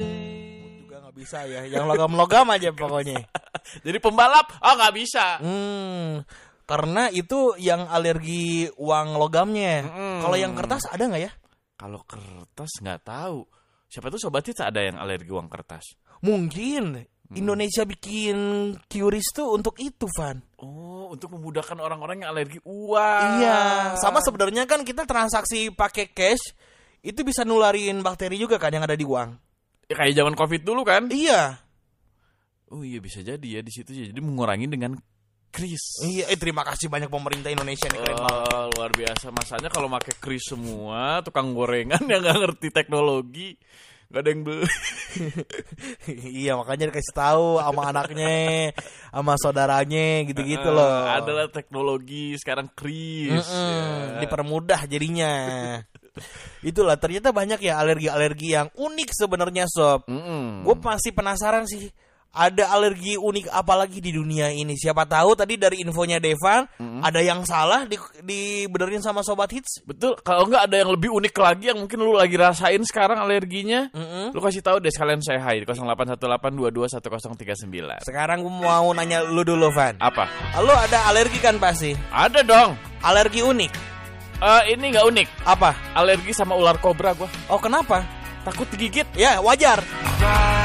Juga nggak bisa ya, yang logam-logam aja pokoknya. Jadi pembalap, nggak bisa. Karena itu yang alergi uang logamnya. Kalau yang kertas ada nggak ya? Kalau kertas nggak tahu. Siapa tuh Sobat Hits ada yang alergi uang kertas. Mungkin Indonesia bikin QRIS tuh untuk itu, Van. Oh, untuk memudahkan orang-orang yang alergi uang. Iya, sama sebenarnya kan kita transaksi pakai cash itu bisa nularin bakteri juga kan yang ada di uang. Ya kayak zaman Covid dulu kan? Iya. Oh iya bisa jadi ya di situ. Jadi mengurangi dengan kris. Iya, terima kasih banyak pemerintah Indonesia nih, keren banget. Luar biasa. Masanya kalau pakai kris semua, tukang gorengan yang nggak ngerti teknologi, nggak ada yang beli. Iya, makanya dikasih tahu sama anaknya, sama saudaranya, gitu-gitu loh. Adalah teknologi sekarang kris. Ya. Dipermudah jadinya. Itulah ternyata banyak ya alergi-alergi yang unik sebenarnya, Sob. Gue masih penasaran sih. Ada alergi unik apa lagi di dunia ini? Siapa tahu tadi dari infonya Devan ada yang salah dibenerin sama Sobat Hits. Betul. Kalau enggak ada yang lebih unik lagi yang mungkin lu lagi rasain sekarang alerginya, lu kasih tahu deh sekalian saya hai di 0818221039. Sekarang gue mau nanya lu dulu, Van. Apa? Lu ada alergi kan pasti? Ada dong. Alergi unik. Ini nggak unik. Apa? Alergi sama ular kobra gua. Oh, kenapa? Takut digigit. Ya, wajar.